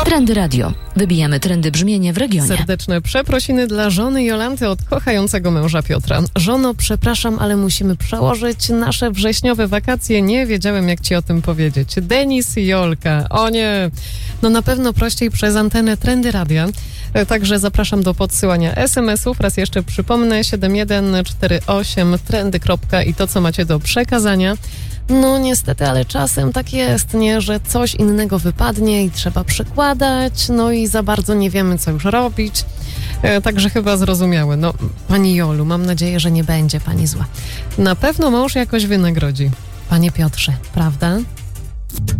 Trendy Radio. Wybijamy trendy brzmienie w regionie. Serdeczne przeprosiny dla żony Jolanty od kochającego męża Piotra. Żono, przepraszam, ale musimy przełożyć nasze wrześniowe wakacje. Nie wiedziałem, jak ci o tym powiedzieć. Denis i Jolka. O nie. No na pewno prościej przez antenę Trendy Radia. Także zapraszam do podsyłania SMS-ów. Raz jeszcze przypomnę 7148 trendy. I to, co macie do przekazania. No niestety, ale czasem tak jest, nie, że coś innego wypadnie i trzeba przekładać, no i za bardzo nie wiemy, co już robić. Także chyba zrozumiałe. No, pani Jolu, mam nadzieję, że nie będzie pani zła. Na pewno mąż jakoś wynagrodzi. Panie Piotrze, prawda?